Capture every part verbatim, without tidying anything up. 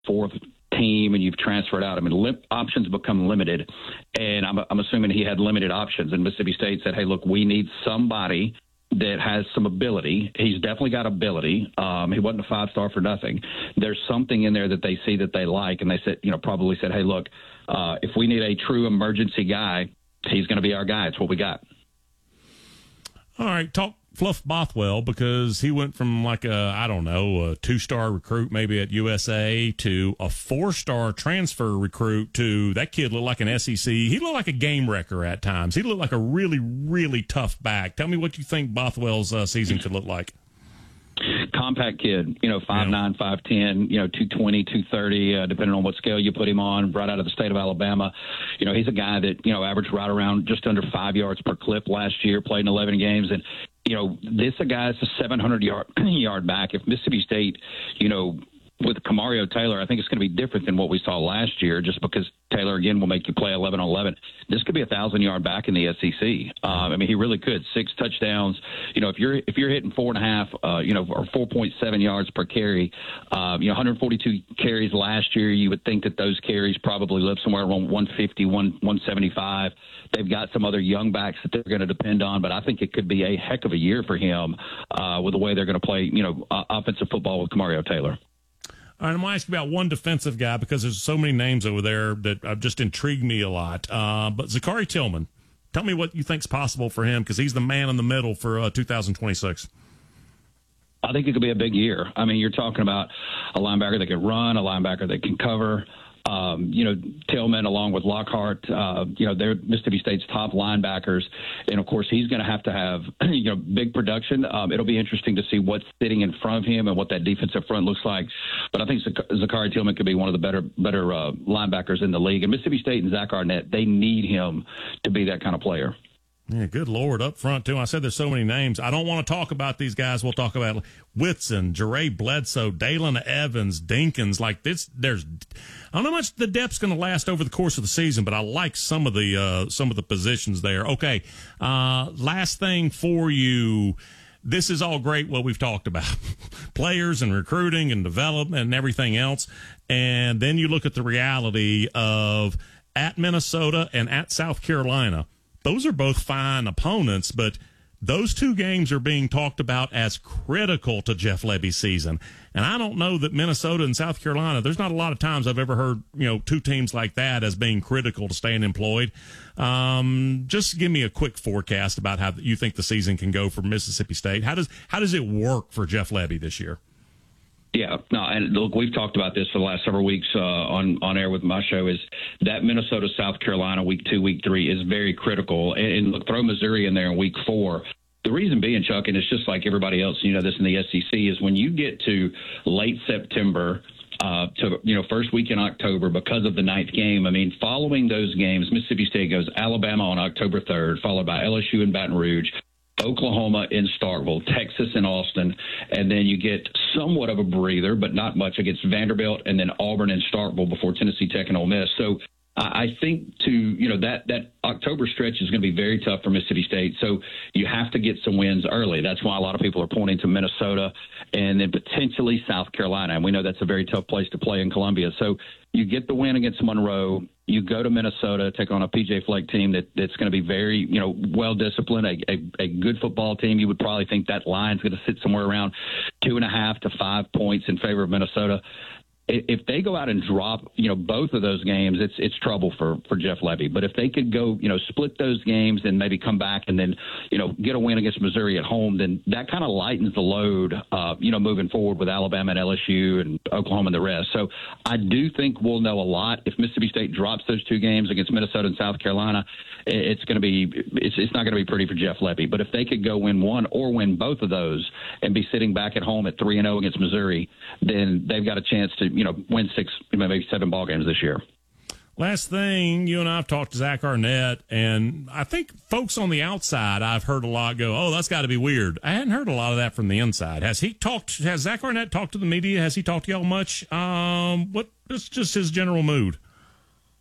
fourth team and you've transferred out. I mean, lim- options become limited, and I'm, I'm assuming he had limited options. And Mississippi State said, hey, look, we need somebody that has some ability. He's definitely got ability. Um, he wasn't a five-star for nothing. There's something in there that they see that they like, and they said, you know, probably said, hey, look, uh, if we need a true emergency guy, he's going to be our guy. It's what we got. All right, talk Fluff Bothwell, because he went from like a, I don't know, a two-star recruit maybe at U S A to a four-star transfer recruit to that kid looked like an S E C. He looked like a game wrecker at times. He looked like a really, really tough back. Tell me what you think Bothwell's uh, season could look like. Compact kid, you know, five nine, five ten, you know, two twenty, two thirty, uh, depending on what scale you put him on, right out of the state of Alabama. You know, he's a guy that, you know, averaged right around just under five yards per clip last year, played in eleven games. And, you know, this a guy is a seven hundred yard, yard back. If Mississippi State, you know, with Kamario Taylor, I think it's going to be different than what we saw last year, just because Taylor, again, will make you play eleven on eleven. This could be a thousand-yard back in the S E C. Um, I mean, he really could. Six touchdowns. You know, if you're if you're hitting four and a half, uh, you know, or four point seven yards per carry, uh, you know, one hundred forty-two carries last year, you would think that those carries probably live somewhere around one fifty, one seventy-five. They've got some other young backs that they're going to depend on, but I think it could be a heck of a year for him uh, with the way they're going to play, you know, uh, offensive football with Kamario Taylor. All right, I'm going to ask you about one defensive guy because there's so many names over there that have just intrigued me a lot. Uh, but Zachary Tillman, tell me what you think's possible for him, because he's the man in the middle for uh, two thousand twenty-six. I think it could be a big year. I mean, you're talking about a linebacker that can run, a linebacker that can cover. Um, you know, Tillman along with Lockhart, uh, you know, they're Mississippi State's top linebackers. And, of course, he's going to have to have, you know, big production. Um, it'll be interesting to see what's sitting in front of him and what that defensive front looks like. But I think Zachary Tillman could be one of the better better uh, linebackers in the league. And Mississippi State and Zach Arnett, they need him to be that kind of player. Yeah, good Lord, up front, too. I said there's so many names. I don't want to talk about these guys. We'll talk about Whitson, Jeray Bledsoe, Dalen Evans, Dinkins. Like this, there's, I don't know how much the depth's going to last over the course of the season, but I like some of the, uh, some of the positions there. Okay. Uh, last thing for you. This is all great what we've talked about. Players and recruiting and development and everything else. And then you look at the reality of at Minnesota and at South Carolina. Those are both fine opponents, but those two games are being talked about as critical to Jeff Lebby's season. And I don't know that Minnesota and South Carolina, there's not a lot of times I've ever heard, you know, two teams like that as being critical to staying employed. Um, just give me a quick forecast about how you think the season can go for Mississippi State. How does, how does it work for Jeff Lebby this year? Yeah, no, and look, we've talked about this for the last several weeks uh, on on air with my show. Is that Minnesota South Carolina week two, week three is very critical, and, and look, throw Missouri in there in week four. The reason being, Chuck, and it's just like everybody else, you know, this in the S E C, is when you get to late September uh, to you know first week in October because of the ninth game. I mean, following those games, Mississippi State goes Alabama on October third, followed by L S U in Baton Rouge, Oklahoma in Starkville, Texas in Austin, and then you get somewhat of a breather, but not much, against Vanderbilt, and then Auburn in Starkville before Tennessee Tech and Ole Miss. So I think to, you know, that, that October stretch is going to be very tough for Mississippi State. So you have to get some wins early. That's why a lot of people are pointing to Minnesota and then potentially South Carolina. And we know that's a very tough place to play in Columbia. So you get the win against Monroe. You go to Minnesota, take on a P J Fleck team that, that's going to be very, you know, well-disciplined, a, a, a good football team. You would probably think that line's going to sit somewhere around two and a half to five points in favor of Minnesota. If they go out and drop, you know, both of those games, it's it's trouble for, for Jeff Lebby. But if they could go, you know, split those games and maybe come back and then, you know, get a win against Missouri at home, then that kind of lightens the load, uh, you know, moving forward with Alabama and L S U and Oklahoma and the rest. So I do think we'll know a lot. If Mississippi State drops those two games against Minnesota and South Carolina, it's going to be it's it's not going to be pretty for Jeff Lebby. But if they could go win one or win both of those and be sitting back at home at three and zero against Missouri, then they've got a chance to, you know, win six, maybe seven ball games this year. Last thing, you and I have talked to Zach Arnett, and I think folks on the outside, I've heard a lot go, oh, that's got to be weird. I hadn't heard a lot of that from the inside. Has he talked, has Zach Arnett talked to the media? Has he talked to y'all much? Um, what, what's just his general mood? I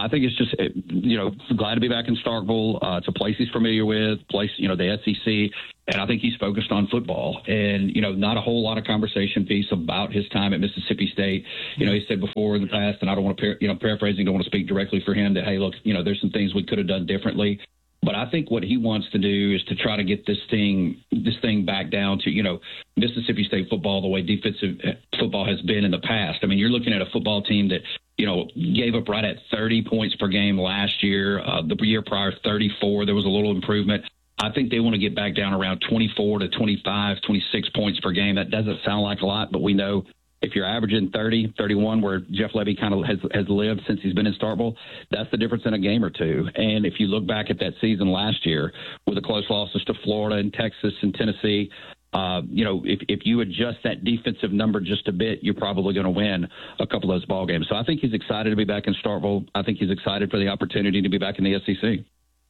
I think it's just, you know, glad to be back in Starkville. Uh, it's a place he's familiar with, place, you know, the S E C. And I think he's focused on football and, you know, not a whole lot of conversation piece about his time at Mississippi State. You know, he said before in the past, and I don't want to, par- you know, paraphrasing, don't want to speak directly for him, that, hey, look, you know, there's some things we could have done differently. But I think what he wants to do is to try to get this thing, this thing back down to, you know, Mississippi State football, the way defensive football has been in the past. I mean, you're looking at a football team that, you know, gave up right at thirty points per game last year. Uh, the year prior, thirty-four. There was a little improvement. I think they want to get back down around twenty-four to twenty-five, twenty-six points per game. That doesn't sound like a lot, but we know if you're averaging thirty, thirty-one, where Jeff Lebby kind of has, has lived since he's been in Starkville, that's the difference in a game or two. And if you look back at that season last year with the close losses to Florida and Texas and Tennessee, uh, you know, if, if you adjust that defensive number just a bit, you're probably going to win a couple of those ball games. So I think he's excited to be back in Starkville. I think he's excited for the opportunity to be back in the S E C.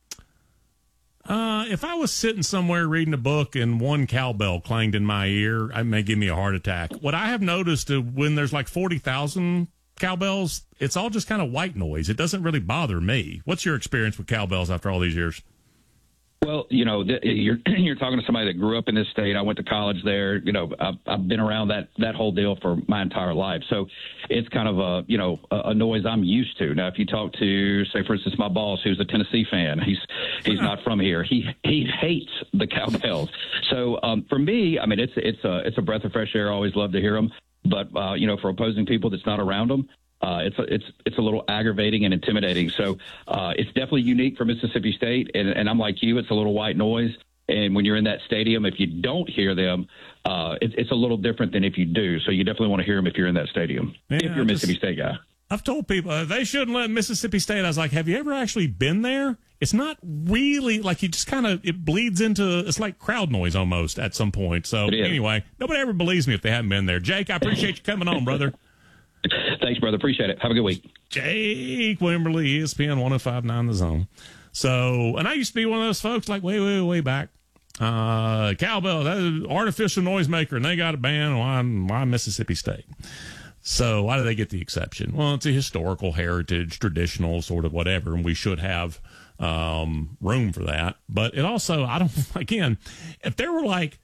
Uh, if I was sitting somewhere reading a book and one cowbell clanged in my ear, it may give me a heart attack. What I have noticed uh, when there's like forty thousand cowbells, it's all just kind of white noise. It doesn't really bother me. What's your experience with cowbells after all these years? Well, you know, th- you're you're talking to somebody that grew up in this state. I went to college there. You know, I've, I've been around that that whole deal for my entire life. So it's kind of a, you know, a, a noise I'm used to. Now, if you talk to, say, for instance, my boss, who's a Tennessee fan, he's he's not from here. He he hates the cowbells. So um, for me, I mean, it's it's a it's a breath of fresh air. I always love to hear them. But uh, you know, for opposing people that's not around them, Uh, it's a, it's it's a little aggravating and intimidating. So uh, it's definitely unique for Mississippi State, and, and I'm like you, it's a little white noise. And when you're in that stadium, if you don't hear them, uh, it, it's a little different than if you do. So you definitely want to hear them if you're in that stadium, yeah, if you're a Mississippi State guy. I've told people uh, they shouldn't let Mississippi State. I was like, have you ever actually been there? It's not really like you just kind of, it bleeds into, it's like crowd noise almost at some point. So anyway, nobody ever believes me if they haven't been there. Jake, I appreciate you coming on, brother. Thanks, brother. Appreciate it. Have a good week. Jake Wimberly, E S P N one oh five point nine The Zone. So, and I used to be one of those folks like way, way, way back. Uh, cowbell, that is artificial noisemaker, and they got a ban. Why, why Mississippi State? So, why do they get the exception? Well, it's a historical heritage, traditional sort of whatever, and we should have um, room for that. But it also, I don't, again, if there were like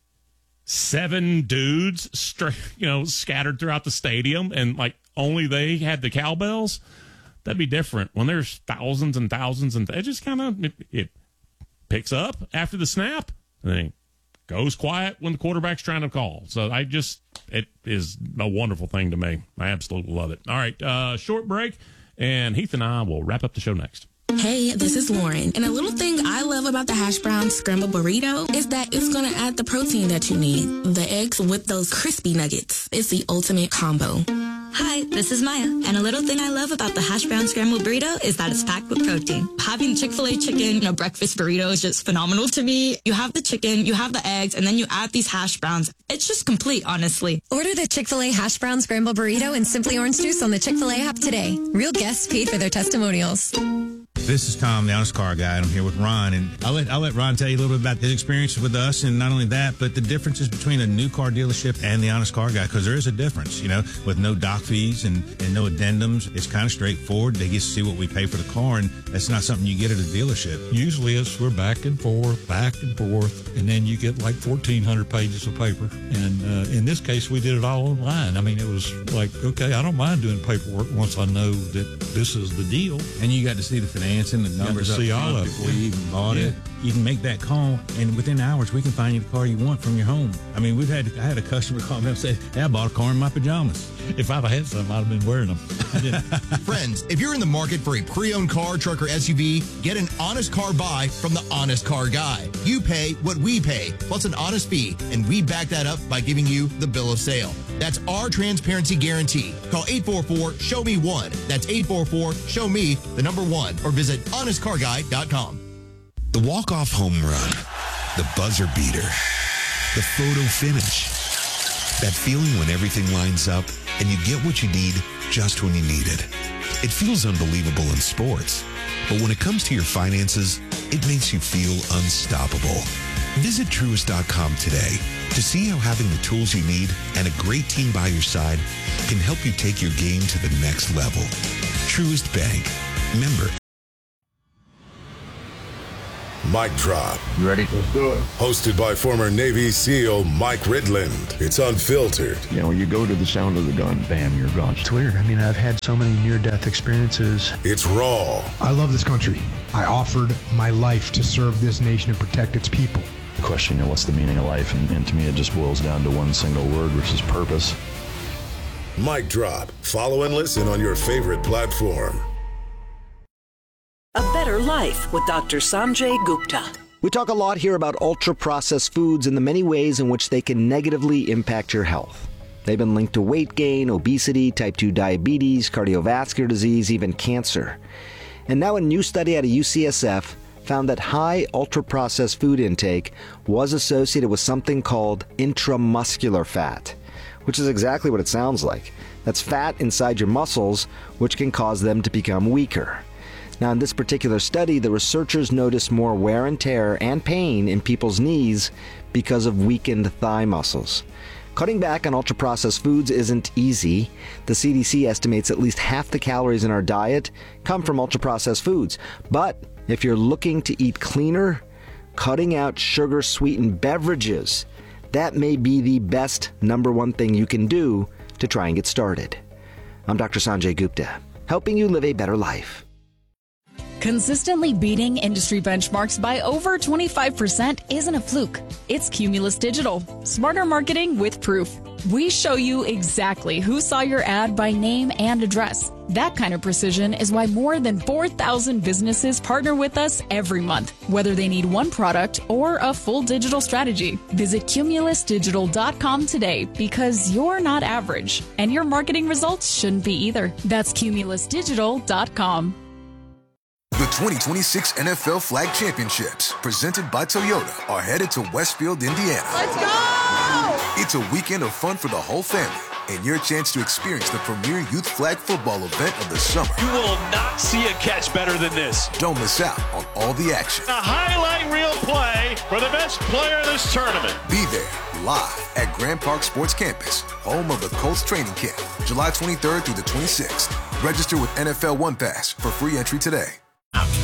seven dudes, straight, you know, scattered throughout the stadium, and like only they had the cowbells, that'd be different. When there's thousands and thousands, and th- it just kind of it, it picks up after the snap, and then it goes quiet when the quarterback's trying to call. So I just, it is a wonderful thing to me. I absolutely love it. All right, uh, short break, and Heath and I will wrap up the show next. Hey, this is Lauren, and a little thing I love about the hash brown scramble burrito is that it's going to add the protein that you need. The eggs with those crispy nuggets. It's the ultimate combo. Hi, this is Maya, and a little thing I love about the hash brown scrambled burrito is that it's packed with protein. Having Chick-fil-A chicken in a breakfast burrito is just phenomenal to me. You have the chicken, you have the eggs, and then you add these hash browns. It's just complete, honestly. Order the Chick-fil-A hash brown scrambled burrito and Simply Orange Juice on the Chick-fil-A app today. Real guests paid for their testimonials. This is Tom, the Honest Car Guy, and I'm here with Ron. And I'll let I'll let Ron tell you a little bit about his experience with us, and not only that, but the differences between a new car dealership and the Honest Car Guy, because there is a difference, you know, with no doc fees and, and no addendums. It's kind of straightforward. They get to see what we pay for the car, and that's not something you get at a dealership. Usually it's we're back and forth, back and forth, and then you get like fourteen hundred pages of paper. And uh, in this case, we did it all online. I mean, it was like, okay, I don't mind doing paperwork once I know that this is the deal. And you got to see the financing, the numbers up see all front of before it. you even bought Yeah. it. You can make that call, and within hours, we can find you the car you want from your home. I mean, we've had I had a customer call me and say, hey, I bought a car in my pajamas. If I'd have had some, I'd have been wearing them. Friends, if you're in the market for a pre-owned car, truck, or S U V, get an honest car buy from the Honest Car Guy. You pay what we pay, plus an honest fee, and we back that up by giving you the bill of sale. That's our transparency guarantee. Call eight four four, show me one. That's eight four four, show me the number one, or visit honest car guy dot com. The walk-off home run, the buzzer beater, the photo finish. That feeling when everything lines up and you get what you need just when you need it. It feels unbelievable in sports, but when it comes to your finances, it makes you feel unstoppable. Visit Truist dot com today to see how having the tools you need and a great team by your side can help you take your game to the next level. Truist Bank, Remember, Mic Drop. You ready? Let's do it. Hosted by former Navy SEAL Mike Ridland. It's unfiltered. You know, you go to the sound of the gun, bam, you're gone. It's weird. I mean, I've had so many near-death experiences. It's raw. I love this country. I offered my life to serve this nation and protect its people. The question, you know, what's the meaning of life? And, and to me, it just boils down to one single word, which is purpose. Mic Drop. Follow and listen on your favorite platform. A Better Life with Doctor Sanjay Gupta. We talk a lot here about ultra-processed foods and the many ways in which they can negatively impact your health. They've been linked to weight gain, obesity, type two diabetes, cardiovascular disease, even cancer. And now a new study out of U C S F found that high ultra-processed food intake was associated with something called intramuscular fat, which is exactly what it sounds like. That's fat inside your muscles, which can cause them to become weaker. Now, in this particular study, the researchers noticed more wear and tear and pain in people's knees because of weakened thigh muscles. Cutting back on ultra-processed foods isn't easy. The C D C estimates at least half the calories in our diet come from ultra-processed foods. But if you're looking to eat cleaner, cutting out sugar-sweetened beverages, that may be the best number one thing you can do to try and get started. I'm Doctor Sanjay Gupta, helping you live a better life. Consistently beating industry benchmarks by over twenty-five percent isn't a fluke. It's Cumulus Digital. Smarter marketing with proof. We show you exactly who saw your ad by name and address. That kind of precision is why more than four thousand businesses partner with us every month, whether they need one product or a full digital strategy. Visit cumulus digital dot com today because you're not average, and your marketing results shouldn't be either. That's cumulus digital dot com. The twenty twenty-six N F L Flag Championships, presented by Toyota, are headed to Westfield, Indiana. Let's go! It's a weekend of fun for the whole family and your chance to experience the premier youth flag football event of the summer. You will not see a catch better than this. Don't miss out on all the action. A highlight reel play for the best player of this tournament. Be there live at Grand Park Sports Campus, home of the Colts training camp, July twenty-third through the twenty-sixth. Register with N F L One Pass for free entry today.